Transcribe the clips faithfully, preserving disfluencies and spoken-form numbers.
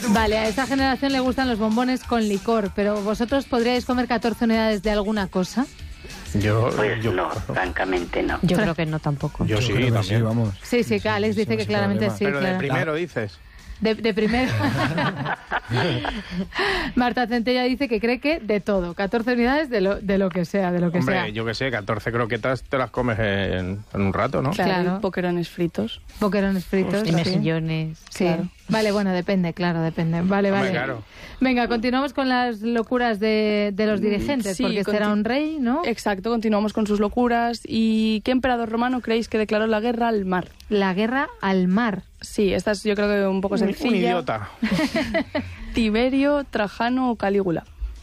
Vale, a esta generación le gustan los bombones con licor, pero ¿vosotros podríais comer catorce unidades de alguna cosa? Yo, Pues yo no, francamente no. Yo creo que no tampoco. Yo sí, creo que también. sí, vamos. Sí, sí, que Alex dice sí, que sin claramente problema. sí. Pero claro. de primero dices. De, de primero. Marta Centella dice que cree que de todo, catorce unidades de lo, de lo que sea, de lo que Hombre, sea. yo que sé, catorce croquetas te las comes en, en un rato, ¿no? Claro, Claro. y boquerones fritos. Boquerones fritos. Y sí. mejillones. Sí. Claro. Vale, bueno, depende, claro, depende. Vale, Hombre, vale. claro. Venga, continuamos con las locuras de, de los dirigentes, Sí, porque este conti- era un rey, ¿no? Exacto, continuamos con sus locuras. ¿Y qué emperador romano creéis que declaró la guerra al mar? La guerra al mar. Sí, esta es yo creo que un poco Un, sencilla. un idiota. Tiberio, Trajano o Calígula.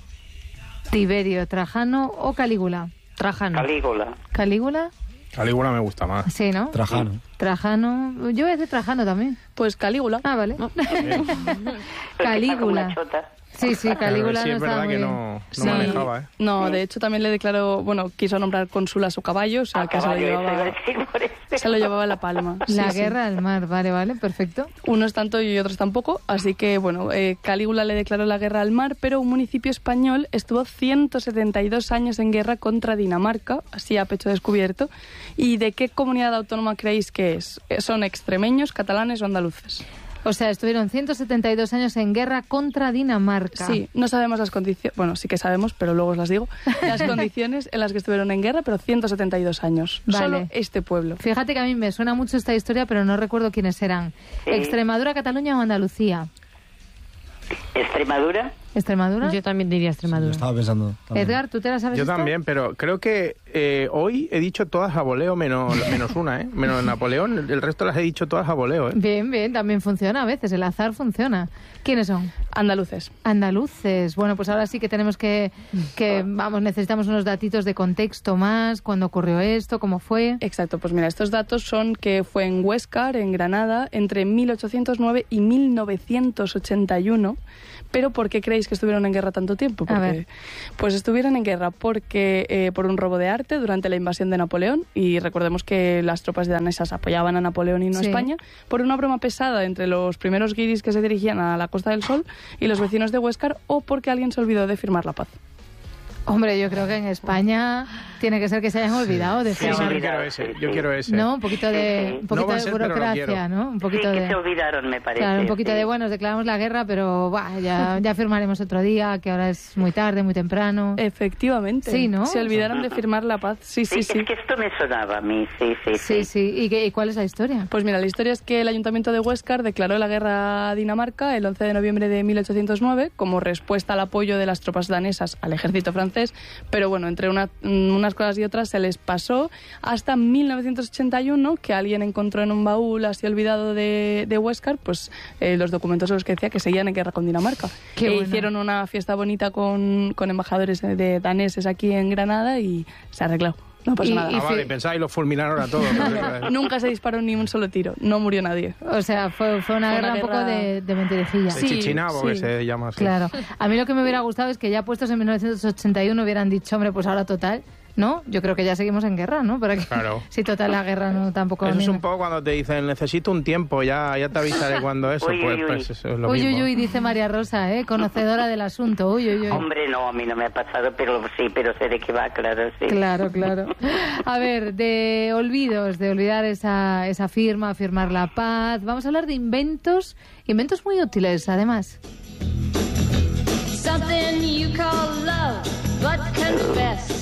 Tiberio, Trajano o Calígula. Trajano. Calígula. ¿Calígula? Calígula me gusta más. Sí, ¿no? Trajano. Trajano. Yo voy a decir Trajano también. Pues Calígula. Ah, vale. Bien. Calígula. Una chota. Sí, sí, Calígula sí, no es verdad estaba muy que bien. no, no Sí. manejaba, ¿eh? No, de hecho también le declaró, bueno, quiso nombrar cónsul a su caballo, o sea A que se lo, caballo, eso iba a llevaba, decir por eso. se lo llevaba la palma. Sí, La sí. guerra al mar, vale, vale, perfecto. Unos tanto y otros tampoco, así que bueno, eh, Calígula le declaró la guerra al mar, pero un municipio español estuvo ciento setenta y dos años en guerra contra Dinamarca, así a pecho descubierto. ¿Y de qué comunidad autónoma creéis que es? Eh, ¿Son extremeños, catalanes o andaluces? O sea, estuvieron ciento setenta y dos años en guerra contra Dinamarca. Sí, no sabemos las condiciones, bueno, sí que sabemos, pero luego os las digo, las condiciones en las que estuvieron en guerra, pero ciento setenta y dos años. Vale. Solo este pueblo. Fíjate que a mí me suena mucho esta historia, pero no recuerdo quiénes eran. Sí. ¿Extremadura, Cataluña o Andalucía? ¿Extremadura? ¿Extremadura? Yo también diría Yo Extremadura. estaba pensando. también. Edgar, ¿tú te la sabes Yo esta? también, pero creo que eh, hoy he dicho todas a voleo menos, menos una, ¿eh? Menos Napoleón, el resto las he dicho todas a voleo, ¿eh? Bien, bien, también funciona a veces, el azar funciona. ¿Quiénes son? Andaluces. Andaluces. Bueno, pues ahora sí que tenemos que, que, vamos, necesitamos unos datitos de contexto más, cuándo ocurrió esto, cómo fue. Exacto, pues mira, estos datos son que fue en Huéscar, en Granada, entre mil ochocientos nueve y mil novecientos ochenta y uno. Pero ¿por qué creéis que estuvieron en guerra tanto tiempo? A ver. Pues estuvieron en guerra porque eh, por un robo de arte durante la invasión de Napoleón, y recordemos que las tropas danesas apoyaban a Napoleón y no a Sí. España, por una broma pesada entre los primeros guiris que se dirigían a la Costa del Sol y los vecinos de Huéscar, o porque alguien se olvidó de firmar la paz. Hombre, yo creo que en España tiene que ser que se hayan olvidado de Sí, firmar. yo olvidado, quiero ese, sí, yo sí. quiero ese. ¿No? Un poquito de, Sí, sí. un poquito No va a de ser, pero lo burocracia, quiero. ¿no? Un Sí, poquito que de... se olvidaron, me parece. Claro, un poquito sí. de, bueno, nos declaramos la guerra, pero buah, ya, ya firmaremos otro día, que ahora es muy tarde, muy temprano. Efectivamente. Sí, ¿no? Se olvidaron de firmar la paz. Sí, sí, Sí, sí. es que esto me sonaba a mí, sí, sí, Sí, sí. ¿Y, qué- y cuál es la historia? Pues mira, la historia es que el Ayuntamiento de Huéscar declaró la guerra a Dinamarca el once de noviembre de mil ochocientos nueve como respuesta al apoyo de las tropas danesas al ejército francés, pero bueno, entre una- unas cosas y otras se les pasó hasta mil novecientos ochenta y uno, que alguien encontró en un baúl así olvidado de, de Huéscar, pues eh, los documentos en los que decía que seguían en guerra con Dinamarca. Qué E bueno. hicieron una fiesta bonita con, con embajadores de daneses aquí en Granada y se arregló. No pasó Y- nada. y- Ah, vale, pensáis, los fulminaron a todos. ¿no? Nunca se disparó ni un solo tiro, no murió nadie. O sea, fue, fue una Fue guerra una un poco guerra- de, de mentirijilla. De Sí, Chichinabo, que sí. se llama así. Claro. A mí lo que me hubiera gustado es que ya puestos en mil novecientos ochenta y uno hubieran dicho, hombre, pues ahora total, ¿no? Yo creo que ya seguimos en guerra, ¿no? Para que, Claro. si total la guerra no tampoco... Eso es ni- un poco cuando te dicen, necesito un tiempo, ya, ya te avisaré cuando eso, Uy, pues, uy, uy. pues eso es lo Uy, mismo. uy, uy, dice María Rosa, ¿eh? Conocedora del asunto. Uy, uy, uy. Hombre, no, a mí no me ha pasado, pero sí, pero sé de qué va, claro, sí. Claro, claro. A ver, de olvidos, de olvidar esa, esa firma, firmar la paz. Vamos a hablar de inventos, inventos muy útiles, además. Something you call love, but confess.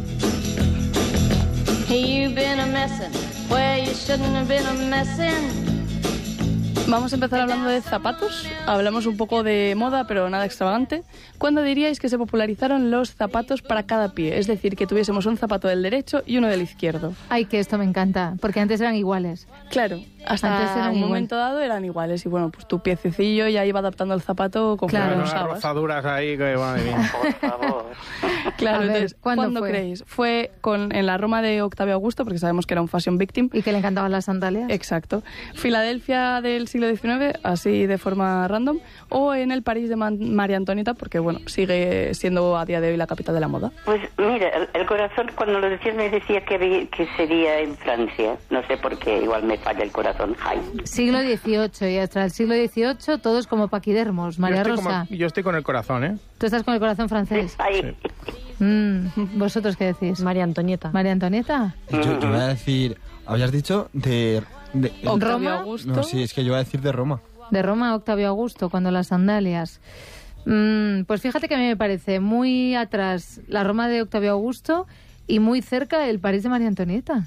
You've been a messin' where you shouldn't have been a messin'. Vamos a empezar hablando de zapatos. Hablamos un poco de moda, pero nada extravagante. ¿Cuándo diríais que se popularizaron los zapatos para cada pie? Es decir, que tuviésemos un zapato del derecho y uno del izquierdo. Ay, que esto me encanta, porque antes eran iguales. Claro, hasta Antes eran un igual. momento dado eran iguales. Y bueno, pues tu piececillo ya iba adaptando el zapato conforme Claro. lo Unas usabas. rozaduras ahí, que madre mía. Por favor. Claro, A ver, entonces, ¿cuándo ¿cuándo, fue? creéis? Fue con, en la Roma de Octavio Augusto, porque sabemos que era un fashion victim. Y que le encantaban las sandalias. Exacto. Filadelfia del siglo diecinueve, así de forma random, o en el París de Man- María Antonieta, porque bueno, sigue siendo a día de hoy la capital de la moda. Pues mira, el, el corazón cuando lo decías me decía que, vi- que sería en Francia. No sé por qué, igual me falla el corazón. razón, Jaime. Siglo dieciocho, y hasta el siglo dieciocho todos como paquidermos. María yo estoy Rosa, como- yo estoy con el corazón, ¿eh? tú estás con el corazón francés. Ay, Mm, ¿Vosotros qué decís? María Antonieta. María Antonieta. Yo, yo voy a decir, habías dicho de... de- Octavio Roma. Augusto. no, sí, es que yo voy a decir de Roma. De Roma a Octavio Augusto, cuando las sandalias. Mm, pues fíjate que a mí me parece muy atrás la Roma de Octavio Augusto y muy cerca el París de María Antonieta.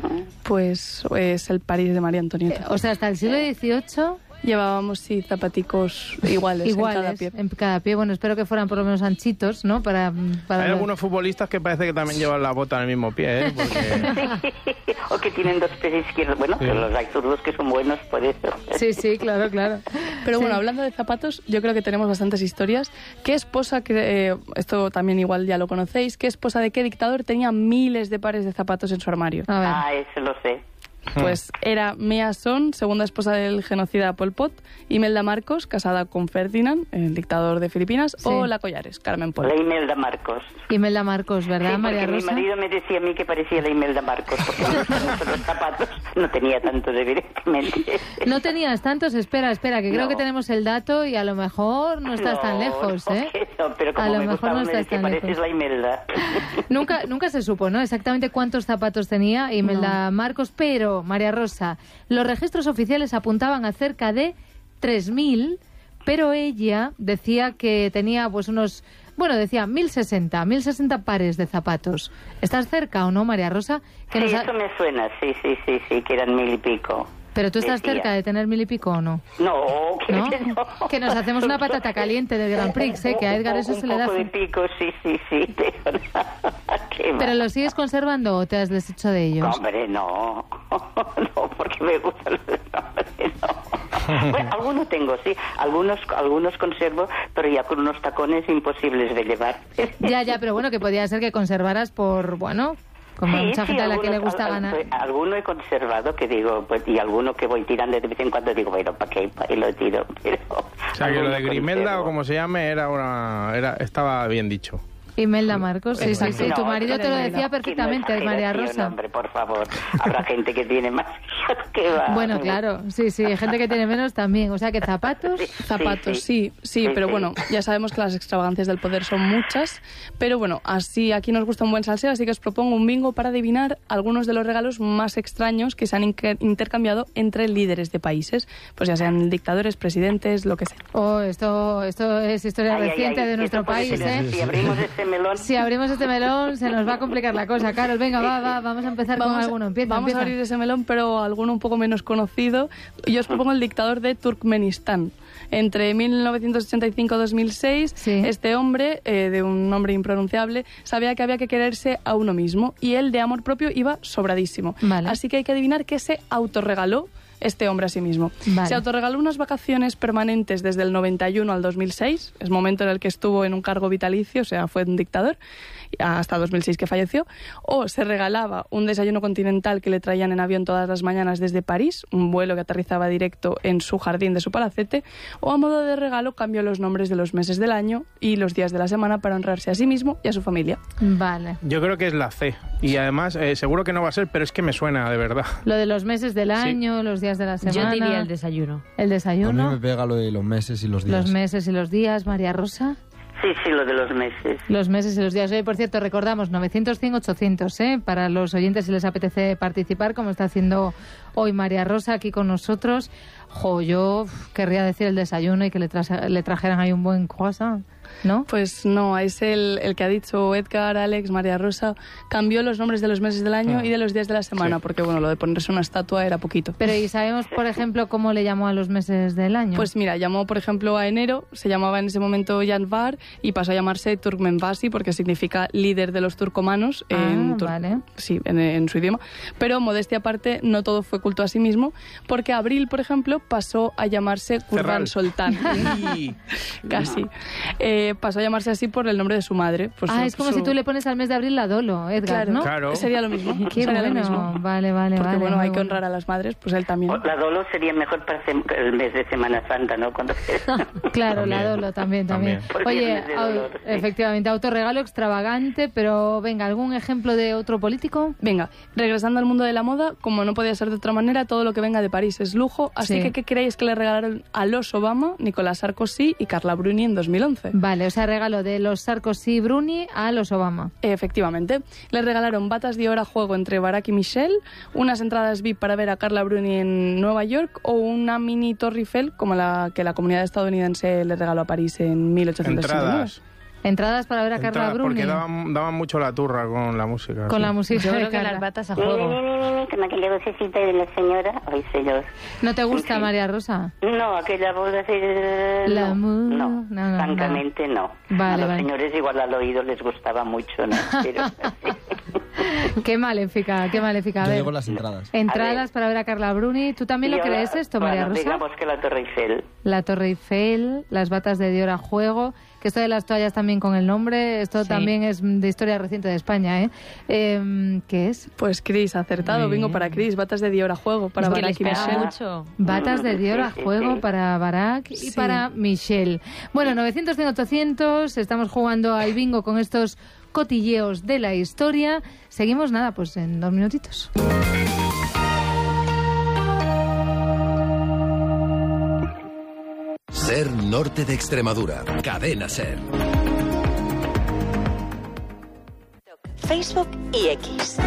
Pues es el París de María Antonieta. O sea, hasta el siglo dieciocho Llevábamos, sí, zapaticos iguales, iguales en cada pie. en cada pie. Bueno, espero que fueran por lo menos anchitos, ¿no? Para, para Hay los- algunos futbolistas que parece que también llevan la bota en el mismo pie, ¿eh? Porque... o que tienen dos pies izquierdos. Bueno, Sí. pero los hay zurdos que son buenos por eso. Sí, sí, claro, claro. Pero Sí. bueno, hablando de zapatos, yo creo que tenemos bastantes historias. ¿Qué esposa, que, eh, esto también igual ya lo conocéis, qué esposa de qué dictador tenía miles de pares de zapatos en su armario? A ver. Ah, eso lo sé. Pues era Mea Son, segunda esposa del genocida Pol Pot, Imelda Marcos, casada con Ferdinand, el dictador de Filipinas, Sí. o La Collares, Carmen Pol. La Imelda Marcos. Imelda Marcos, ¿verdad, Sí, María porque mi Rosa? marido me decía a mí que parecía la Imelda Marcos, porque me gustan mucho los zapatos. No tenía tantos, evidentemente. No tenías tantos, espera, espera, que creo No. que tenemos el dato y a lo mejor no estás tan No, lejos, no, ¿eh? que no, pero A como lo me mejor gustaba, no me estás decía, tan pareces lejos. la Imelda. Nunca, nunca se supo, ¿no? Exactamente cuántos zapatos tenía Imelda Marcos, pero, María Rosa, los registros oficiales apuntaban a cerca de tres mil, pero ella decía que tenía pues unos, bueno, decía mil sesenta, mil sesenta pares de zapatos. ¿Estás cerca o no, María Rosa? Que Sí, nos ha- eso me suena, sí, sí, sí, sí, que eran mil y pico. Pero tú estás decía. cerca de tener mil y pico o no. No, que ¿No? que no. Que nos hacemos una patata caliente del Grand Prix, ¿eh? Que a Edgar eso Un se le da... poco de pico, sí, sí, sí, pero qué va. ¿Pero los sigues conservando o te has deshecho de ellos? Hombre, no, no, porque me gustan los hombre, no. Bueno, algunos tengo, sí, algunos, algunos conservo, pero ya con unos tacones imposibles de llevar. Ya, ya, pero bueno, que podía ser que conservaras por, bueno, como Sí, mucha sí, gente a la que le algunos- gusta al- ganar. al- Alguno he conservado que digo, pues, y alguno que voy tirando de vez en cuando digo, bueno, ¿para qué? Y lo tiro, pero... O sea, que lo de alguno Grimelda conservo. o como se llame era una, era, estaba bien dicho. Imelda Marcos, sí, sí, sí. No, Tu marido te lo no, decía no, perfectamente, que no María exageración, Rosa. hombre, por favor. Habrá gente que tiene más que va. Bueno, claro, sí, sí, hay gente que tiene menos también. O sea, que zapatos... Sí. Zapatos, sí, sí, Sí, pero sí. bueno, ya sabemos que las extravagancias del poder son muchas, pero bueno, así aquí nos gusta un buen salseo, así que os propongo un bingo para adivinar algunos de los regalos más extraños que se han inque- intercambiado entre líderes de países, pues ya sean dictadores, presidentes, lo que sea. Oh, esto, esto es historia Ay, ay, reciente ay, de que nuestro esto puede país, tener- ¿eh? Si abrimos este melón... Si abrimos este melón se nos va a complicar la cosa. Carol, venga, va, va, vamos a empezar con alguno. Empieza, vamos empieza. a abrir ese melón, pero alguno un poco menos conocido. Yo os propongo el dictador de Turkmenistán. Entre mil novecientos ochenta y cinco y dos mil seis, Sí. este hombre, eh, de un nombre impronunciable, sabía que había que quererse a uno mismo y él, de amor propio, iba sobradísimo. Vale. Así que hay que adivinar qué se autorregaló este hombre a sí mismo. Vale. Se autorregaló unas vacaciones permanentes desde el noventa y uno al dos mil seis, es momento en el que estuvo en un cargo vitalicio, o sea, fue un dictador, hasta dos mil seis que falleció, o se regalaba un desayuno continental que le traían en avión todas las mañanas desde París, un vuelo que aterrizaba directo en su jardín de su palacete, o a modo de regalo cambió los nombres de los meses del año y los días de la semana para honrarse a sí mismo y a su familia. Vale. Yo creo que es la C. Y además, eh, seguro que no va a ser, pero es que me suena, de verdad. Lo de los meses del año, los días de la semana. Yo diría el desayuno. El A mí desayuno, me pega lo de los meses y los días. los meses y los días, María Rosa. Sí, sí, lo de los meses. Los meses y los días. Oye, por cierto, recordamos, novecientos cien ochocientos, ¿eh? Para los oyentes si les apetece participar, como está haciendo hoy María Rosa aquí con nosotros. Jo, yo uf, querría decir el desayuno y que le, tra- le trajeran ahí un buen croissant, ¿no? Pues no, es el, el que ha dicho Edgar, Alex, María Rosa, cambió los nombres de los meses del año y de los días de la semana, Sí. porque bueno, lo de ponerse una estatua era poquito. Pero ¿y sabemos, por ejemplo, cómo le llamó a los meses del año? Pues mira, llamó por ejemplo a enero, se llamaba en ese momento Yanvar y pasó a llamarse Turkmenbasi porque significa líder de los turcomanos en, Ah, tur- vale. sí, en, en su idioma. Pero modestia aparte, no todo fue culto a sí mismo, porque abril, por ejemplo, pasó a llamarse Kurban Ferral. Soltán. Y- Casi. Eh, eh, pasó a llamarse así por el nombre de su madre. Por ah, su, es como su... si tú le pones al mes de abril la Dolo, Edgar, claro, ¿no? Claro. Sería lo mismo. Qué sería bueno. lo mismo. Vale, vale, Porque vale. bueno, hay que bueno. honrar a las madres, pues él también. La Dolo sería mejor para el mes de Semana Santa, ¿no? Cuando... Claro, También. la Dolo también, también. También. Porque Oye, es de au- dolor, sí. efectivamente, autorregalo extravagante, pero venga, ¿algún ejemplo de otro político? Venga, regresando al mundo de la moda, como no podía ser de otra manera, todo lo que venga de París es lujo. Así Sí. que, ¿qué creéis que le regalaron a los Obama, Nicolás Sarkozy y Carla Bruni en dos mil once? Vale, o sea, regalo de los Sarkozy y Bruni a los Obama. Efectivamente. Le regalaron batas de oro a juego entre Barack y Michelle, unas entradas V I P para ver a Carla Bruni en Nueva York o una mini Torre Eiffel como la que la comunidad estadounidense le regaló a París en mil ochocientos sesenta y nueve. Entradas. Entradas para ver a Carla Entradas, Bruni. porque daban, daban mucho la turra con la música. Con sí. la música Yo de creo que Carla. las batas a Ni, ni, juego. ni, ni, ni, con aquella vocecita de la señora. Ay, señor. ¿No te gusta, Sí. María Rosa? No, aquella voz así... La no, mu- no, no, no, francamente no. Vale, a los vale. señores igual al oído les gustaba mucho, ¿no? Pero, Qué maléfica, qué maléfica. A Yo ver, llevo las entradas. entradas A ver. para ver a Carla Bruni. ¿Tú también Y lo ahora, crees esto, María bueno, Rosa? digamos que la Torre Eiffel. La Torre Eiffel, las batas de Dior a juego, que esto de las toallas también con el nombre, esto Sí. también es de historia reciente de España, ¿eh? Eh, ¿Qué es? Pues Chris, acertado. Muy Bingo bien. para Chris. Batas de Dior a juego para Es que Barack les y pega Michelle. mucho. Batas de Dior a Sí, sí, juego sí. para Barack y Sí. para Michelle. Bueno, novecientos cien ochocientos, estamos jugando al bingo con estos cotilleos de la historia. Seguimos, nada, pues en dos minutitos. Ser Norte de Extremadura. Cadena Ser. Facebook y X.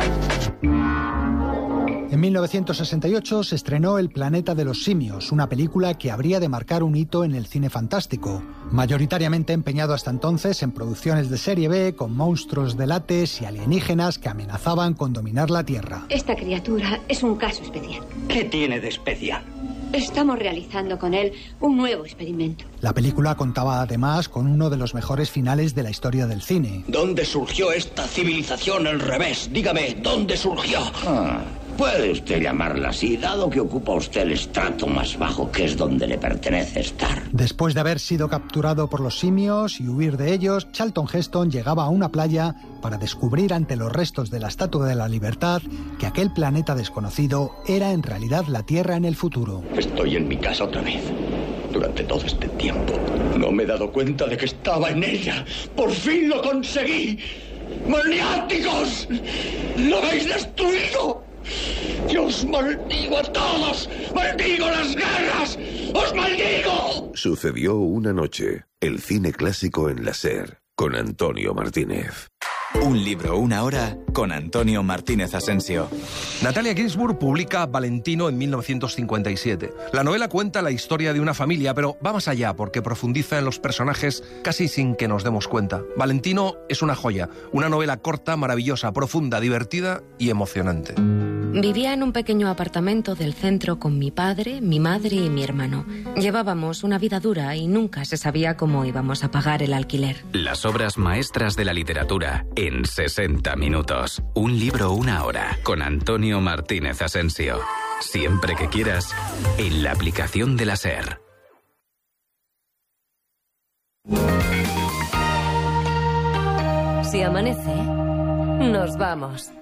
En mil novecientos sesenta y ocho se estrenó El planeta de los simios, una película que habría de marcar un hito en el cine fantástico, mayoritariamente empeñado hasta entonces en producciones de serie B con monstruos de látex y alienígenas que amenazaban con dominar la Tierra. Esta criatura es un caso especial. ¿Qué tiene de especial? Estamos realizando con él un nuevo experimento. La película contaba además con uno de los mejores finales de la historia del cine. ¿Dónde surgió esta civilización al revés? Dígame, ¿dónde surgió? Ah, puede usted llamarla así, dado que ocupa usted el estrato más bajo, que es donde le pertenece estar. Después de haber sido capturado por los simios y huir de ellos, Charlton Heston llegaba a una playa para descubrir ante los restos de la Estatua de la Libertad que aquel planeta desconocido era en realidad la Tierra en el futuro. Estoy en mi casa otra vez. Durante todo este tiempo no me he dado cuenta de que estaba en ella. ¡Por fin lo conseguí! ¡Maniáticos! ¡Lo habéis destruido! ¡Yo os maldigo a todos! ¡Maldigo las guerras! ¡Os maldigo! Sucedió una noche. El cine clásico en la Ser. Con Antonio Martínez. Un libro, una hora, con Antonio Martínez Asensio. Natalia Ginzburg publica Valentino en mil novecientos cincuenta y siete. La novela cuenta la historia de una familia, pero va más allá porque profundiza en los personajes casi sin que nos demos cuenta. Valentino es una joya, una novela corta, maravillosa, profunda, divertida y emocionante. Vivía en un pequeño apartamento del centro con mi padre, mi madre y mi hermano. Llevábamos una vida dura y nunca se sabía cómo íbamos a pagar el alquiler. Las obras maestras de la literatura en sesenta minutos. Un libro, una hora, con Antonio Martínez Asensio. Siempre que quieras, en la aplicación de la SER. Si amanece, nos vamos.